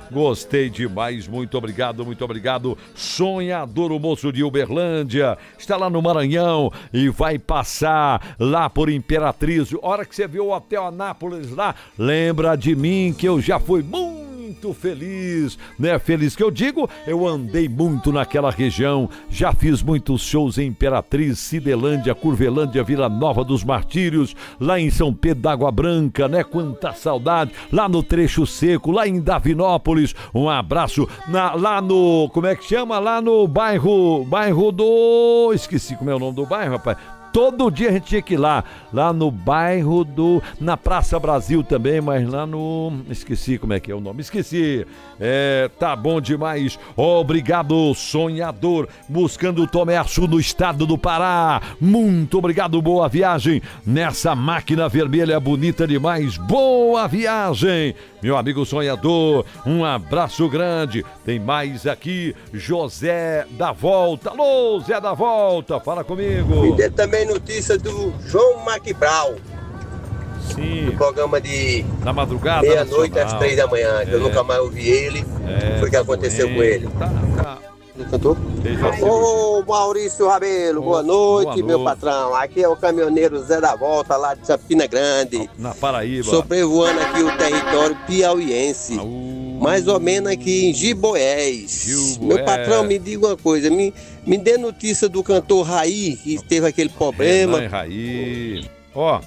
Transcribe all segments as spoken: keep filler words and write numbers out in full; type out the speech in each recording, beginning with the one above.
Gostei demais, muito obrigado, muito obrigado. Sonhador, o moço de Uberlândia, está lá no Maranhão e vai passar lá por Imperatriz. Hora que você viu o Hotel Anápolis lá, lembra de mim que eu já fui muito muito feliz, né? Feliz que eu digo, eu andei muito naquela região, já fiz muitos shows em Imperatriz, Cidelândia, Curvelândia, Vila Nova dos Martírios, lá em São Pedro da Água Branca, né? Quanta saudade, lá no Trecho Seco, lá em Davinópolis, um abraço, na, lá no, como é que chama? Lá no bairro, bairro do, esqueci como é o nome do bairro, rapaz. Todo dia a gente tinha que ir lá, lá no bairro do, na Praça Brasil também, mas lá no, esqueci como é que é o nome, esqueci, é, tá bom demais, obrigado sonhador, buscando o comércio no estado do Pará, muito obrigado, boa viagem, nessa máquina vermelha bonita demais, boa viagem, meu amigo sonhador, um abraço grande, tem mais aqui, José da Volta, alô Zé da Volta, fala comigo. Me dê também notícia do João Macbrau. Sim. No programa de na madrugada, meia-noite às três da manhã, que é. eu nunca mais ouvi ele. É, foi o que aconteceu com ele. Tá, tá. Cantou? Ô Maurício Rabelo, oh, boa, noite, boa noite, meu patrão. Aqui é o caminhoneiro Zé da Volta, lá de Campina Grande. Na Paraíba. Sobrevoando aqui o território piauiense. Aú. Mais ou menos aqui em Giboés. Giboés. Meu patrão, me diga uma coisa, me, me dê notícia do cantor Raí, que teve aquele problema. Renan Raí. Ó.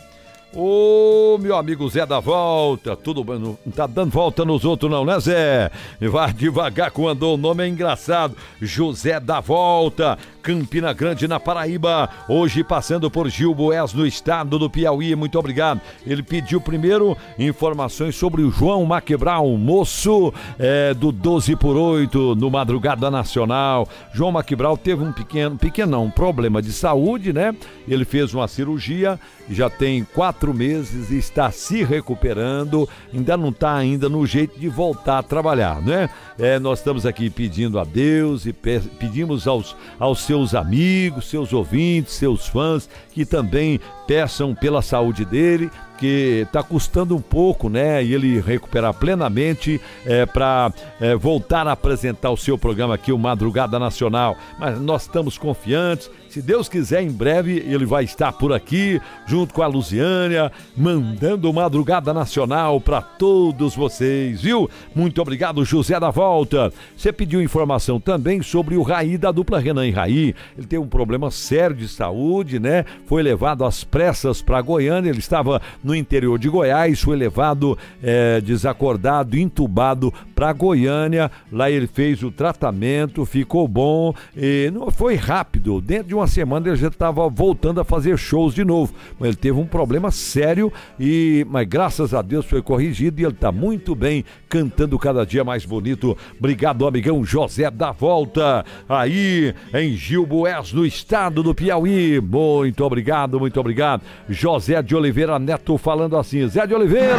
Ô, meu amigo Zé da Volta, tudo bem? Não tá dando volta nos outros não, né, Zé? Vai devagar quando o nome é engraçado. José da Volta, Campina Grande, na Paraíba, hoje passando por Giboés, no estado do Piauí, muito obrigado. Ele pediu primeiro informações sobre o João Macbrau, moço é, do doze por oito, no Madrugada Nacional. João Macbrau teve um pequeno, pequeno não, um problema de saúde, né? Ele fez uma cirurgia, já tem quatro meses e está se recuperando, ainda não está ainda no jeito de voltar a trabalhar, né? É, nós estamos aqui pedindo a Deus e pe- pedimos aos, aos seus amigos, seus ouvintes, seus fãs, que também peçam pela saúde dele, que está custando um pouco, né? E ele recuperar plenamente é, para é, voltar a apresentar o seu programa aqui, o Madrugada Nacional. Mas nós estamos confiantes. Se Deus quiser, em breve ele vai estar por aqui, junto com a Luziânia, mandando o Madrugada Nacional para todos vocês, viu? Muito obrigado, José da Volta. Você pediu informação também sobre o Raí, da dupla Renan e Raí. Ele tem um problema sério de saúde, né? Foi levado às pressas para Goiânia, ele estava no interior de Goiás, foi levado é, desacordado, entubado para Goiânia. Lá ele fez o tratamento, ficou bom, e não foi rápido, dentro de uma semana ele já estava voltando a fazer shows de novo, mas ele teve um problema sério, e, mas graças a Deus foi corrigido e ele está muito bem, cantando cada dia mais bonito. Obrigado, amigão José da Volta, aí em Giboés, no estado do Piauí. Muito obrigado, muito obrigado. José de Oliveira Neto falando assim. Zé de Oliveira!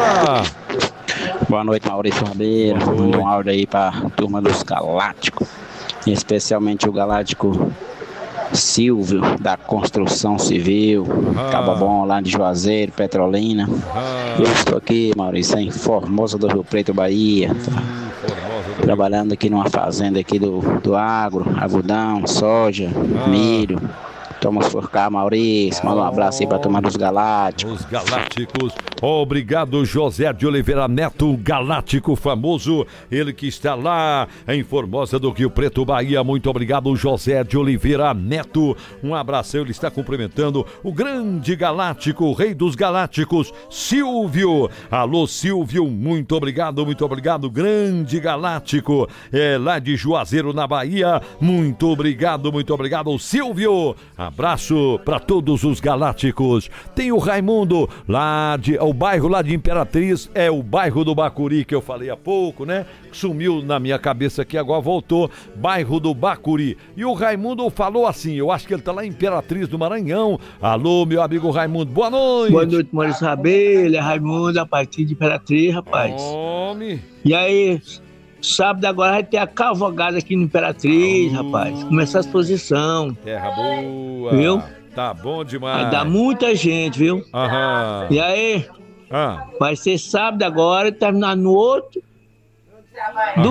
Boa noite, Maurício Rabelo. Manda um áudio aí pra turma dos Galácticos, especialmente o Galáctico Silvio, da Construção Civil, ah. Cabo Bom, lá de Juazeiro, Petrolina. Ah. Eu estou aqui, Maurício, em Formosa do Rio Preto, Bahia. Hum, trabalhando aqui numa fazenda aqui do, do agro, algodão, soja, ah. milho. Estamos por cá, Maurício. Manda um abraço aí pra turma dos Galácticos. Os Galácticos. Obrigado, José de Oliveira Neto, galáctico famoso. Ele que está lá em Formosa do Rio Preto, Bahia. Muito obrigado, José de Oliveira Neto. Um abraço. Ele está cumprimentando o grande galáctico, o rei dos galácticos, Silvio. Alô, Silvio. Muito obrigado, muito obrigado. Grande galáctico. É lá de Juazeiro, na Bahia. Muito obrigado, muito obrigado, Silvio. Abraço para todos os galácticos. Tem o Raimundo, lá de, o bairro lá de Imperatriz, é o bairro do Bacuri, que eu falei há pouco, né? Sumiu na minha cabeça aqui, agora voltou, bairro do Bacuri. E o Raimundo falou assim, eu acho que ele tá lá em Imperatriz do Maranhão. Alô, meu amigo Raimundo, boa noite. Boa noite, Maurício Rabelo, é Raimundo, a partir de Imperatriz, rapaz. Homem. E aí... Sábado agora vai ter a cavalgada aqui no Imperatriz, uh, rapaz. Começar a exposição. Terra boa. Viu? Tá bom demais. Vai dar muita gente, viu? Aham. E aí? Ah. Vai ser sábado agora e terminar no outro.